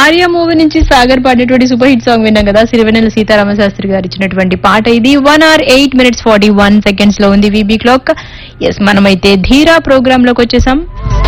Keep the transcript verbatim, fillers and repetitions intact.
Arya movie నుంచి Sagar పాడేటువంటి super hit song విన్నాం కదా. సిరివెన్నెల సీతారామ శాస్త్రి గారు ఇచ్చినటువంటి పాట ఇది. One hour eight minutes forty one seconds లో ఉంది వీబీ క్లాక్. ఎస్, మనమైతే ధీరా ప్రోగ్రామ్ లోకి వచ్చేసాం.